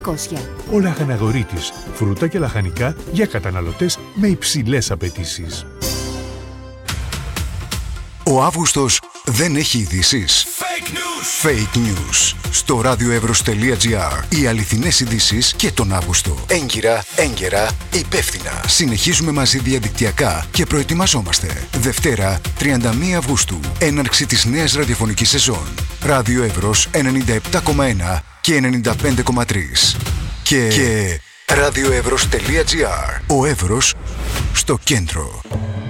Ο Λαχαναγορίτης, φρούτα και λαχανικά για καταναλωτές με υψηλές απαιτήσεις. Ο Αύγουστος δεν έχει ειδήσεις. Fake news. Στο radioevros.gr. Οι αληθινές ειδήσεις και τον Αύγουστο. Έγκυρα, έγκαιρα, υπεύθυνα. Συνεχίζουμε μαζί διαδικτυακά και προετοιμαζόμαστε. Δευτέρα, 31 Αυγούστου. Έναρξη της νέας ραδιοφωνικής σεζόν. Ράδιο Εύρος 97,1 και 95,3. Και radioevros.gr. Ο Εύρος στο κέντρο.